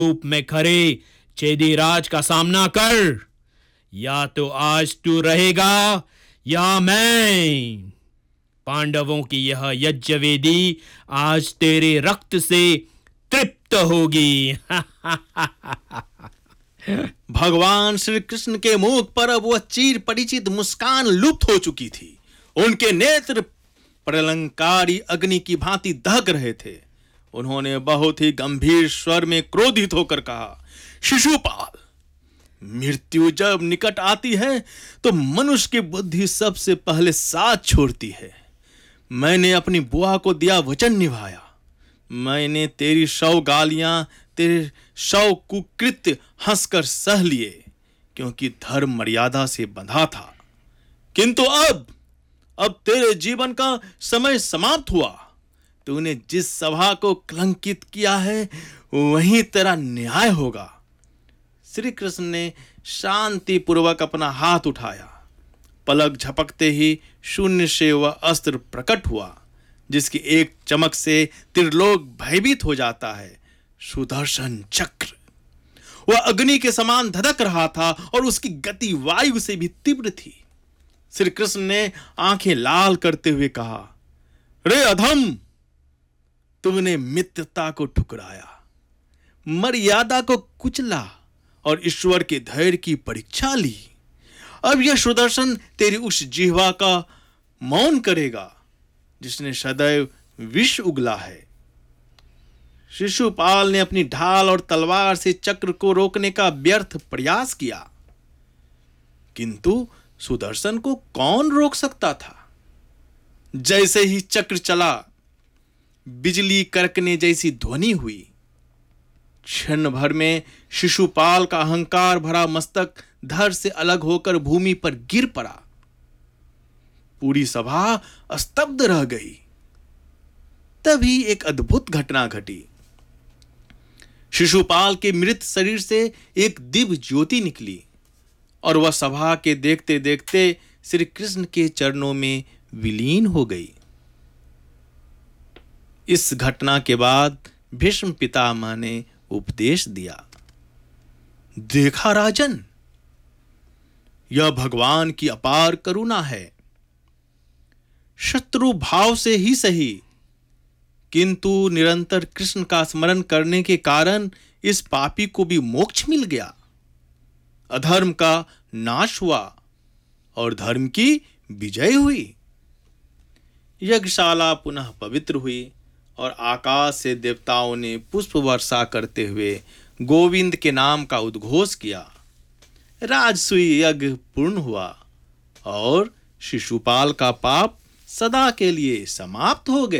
रूप में खड़े चेदीराज का सामना कर। या तो आज तू रहेगा या मैं। पांडवों की यह यज्ञवेदी आज तेरे रक्त से तृप्त होगी। भगवान श्री कृष्ण के मुख पर अब वह चिर परिचित मुस्कान लुप्त हो चुकी थी। उनके नेत्र प्रलंकारी अग्नि की भांति दहक रहे थे। उन्होंने बहुत ही गंभीर स्वर में क्रोधित होकर कहा, शिशुपाल, मृत्यु जब निकट आती है तो मनुष्य की बुद्धि सबसे पहले साथ छोड़ती है। मैंने अपनी बुआ को दिया वचन निभाया। मैंने तेरी 100 गालियां, तेरे 100 कुकृत्य हंसकर सह लिए, क्योंकि धर्म मर्यादा से बंधा था। किंतु अब तेरे जीवन का समय समाप्त हुआ। तूने जिस सभा को कलंकित किया है वहीं तेरा न्याय होगा। श्री कृष्ण ने शांति पूर्वक अपना हाथ उठाया। पलक झपकते ही शून्य से वह अस्त्र प्रकट हुआ, जिसकी एक चमक से त्रिलोक भयभीत हो जाता है। सुदर्शन चक्र। वह अग्नि के समान धधक रहा था और उसकी गति वायु से भी तीव्र थी। श्री कृष्ण ने आंखें लाल करते हुए कहा, रे अधम, तुमने मित्रता को ठुकराया, मर्यादा को कुचला और ईश्वर के धैर्य की परीक्षा ली। अब यह सुदर्शन तेरी उस जिह्वा का मौन करेगा जिसने सदैव विष उगला है। शिशुपाल ने अपनी ढाल और तलवार से चक्र को रोकने का व्यर्थ प्रयास किया, किंतु सुदर्शन को कौन रोक सकता था। जैसे ही चक्र चला, बिजली कड़कने जैसी ध्वनि हुई। क्षण भर में शिशुपाल का अहंकार भरा मस्तक धड़ से अलग होकर भूमि पर गिर पड़ा। पूरी सभा स्तब्ध रह गई। तभी एक अद्भुत घटना घटी। शिशुपाल के मृत शरीर से एक दिव्य ज्योति निकली और वह सभा के देखते देखते श्री कृष्ण के चरणों में विलीन हो गई। इस घटना के बाद भीष्म पितामह ने उपदेश दिया, देखा राजन, यह भगवान की अपार करुणा है। शत्रु भाव से ही सही, किंतु निरंतर कृष्ण का स्मरण करने के कारण इस पापी को भी मोक्ष मिल गया। अधर्म का नाश हुआ और धर्म की विजय हुई। यज्ञशाला पुनः पवित्र हुई और आकाश से देवताओं ने पुष्प वर्षा करते हुए गोविंद के नाम का उद्घोष किया। राजसूय यज्ञ पूर्ण हुआ और शिशुपाल का पाप सदा के लिए समाप्त हो गया।